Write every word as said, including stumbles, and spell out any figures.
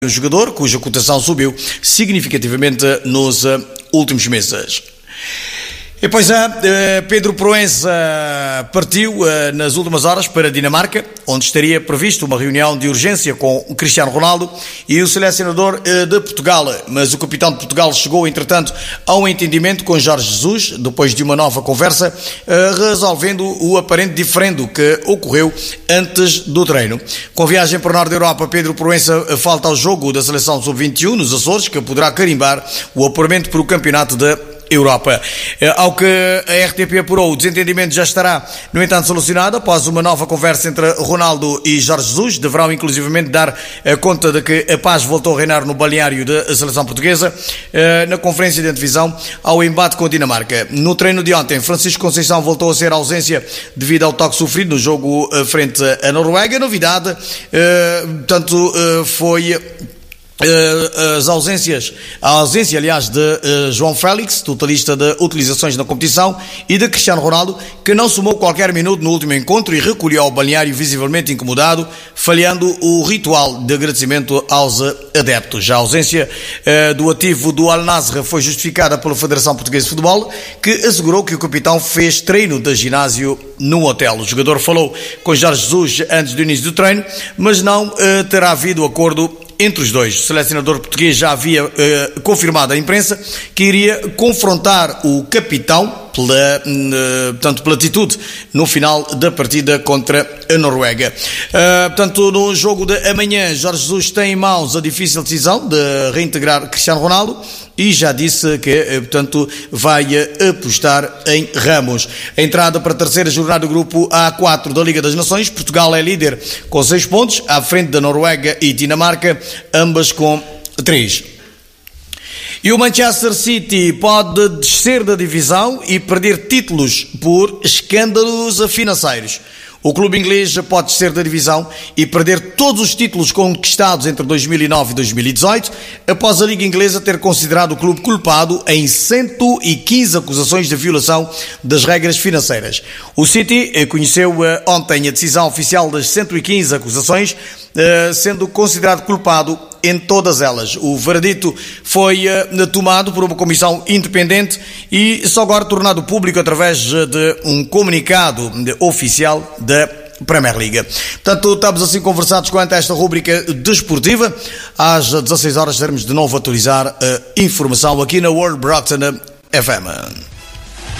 um jogador cuja cotação subiu significativamente nos uh, últimos meses. E pois é, Pedro Proença partiu nas últimas horas para a Dinamarca, onde estaria previsto uma reunião de urgência com o Cristiano Ronaldo e o selecionador de Portugal. Mas o capitão de Portugal chegou, entretanto, a um entendimento com Jorge Jesus, depois de uma nova conversa, resolvendo o aparente diferendo que ocorreu antes do treino. Com viagem para o norte da Europa, Pedro Proença falta ao jogo da seleção sub vinte e um nos Açores, que poderá carimbar o apuramento para o campeonato da Europa. Ao que a R T P apurou, o desentendimento já estará, no entanto, solucionado após uma nova conversa entre Ronaldo e Jorge Jesus. Deverão inclusivamente dar conta de que a paz voltou a reinar no balneário da seleção portuguesa na conferência de antevisão ao embate com a Dinamarca. No treino de ontem, Francisco Conceição voltou a ser ausência devido ao toque sofrido no jogo frente à Noruega. Novidade, portanto, foi as ausências, a ausência, aliás, de uh, João Félix, totalista de utilizações na competição, e de Cristiano Ronaldo, que não somou qualquer minuto no último encontro e recolheu ao balneário visivelmente incomodado, falhando o ritual de agradecimento aos adeptos. A ausência uh, do ativo do Al Nassr foi justificada pela Federação Portuguesa de Futebol, que assegurou que o capitão fez treino de ginásio no hotel. O jogador falou com Jorge Jesus antes do início do treino, mas não uh, terá havido acordo entre os dois. O selecionador português já havia uh, confirmado à imprensa que iria confrontar o capitão pela, uh, portanto, pela atitude no final da partida contra a Noruega. Uh, portanto, no jogo de amanhã, Jorge Jesus tem em mãos a difícil decisão de reintegrar Cristiano Ronaldo e já disse que, uh, portanto, vai uh, apostar em Ramos. A entrada para a terceira jornada do grupo A quatro da Liga das Nações. Portugal é líder com seis pontos, à frente da Noruega e Dinamarca, ambas com três. E o Manchester City pode descer da divisão e perder títulos por escândalos financeiros. O clube inglês pode descer da divisão e perder todos os títulos conquistados entre dois mil e nove e dois mil e dezoito, após a Liga Inglesa ter considerado o clube culpado em cento e quinze acusações de violação das regras financeiras. O City conheceu ontem a decisão oficial das cento e quinze acusações, sendo considerado culpado em todas elas. O veredito foi uh, tomado por uma comissão independente e só agora tornado público através de um comunicado oficial da Premier League. Portanto, estamos assim conversados quanto a esta rúbrica desportiva. Às dezasseis horas teremos de novo a atualizar a informação aqui na World Broadcast F M.